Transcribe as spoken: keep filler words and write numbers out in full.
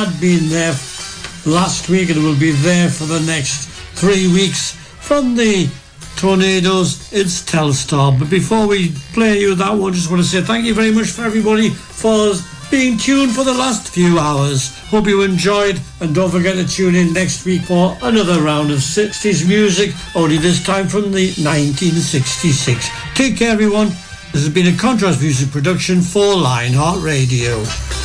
had been there last week and will be there for the next three weeks from the Tornadoes. It's Telstar. But before we play you that one, just want to say thank you very much for everybody for being tuned for the last few hours. Hope you enjoyed, and don't forget to tune in next week for another round of sixties music, only this time from the nineteen sixty-six. Take care, everyone. This has been a Contrast Music production for Lionheart Radio.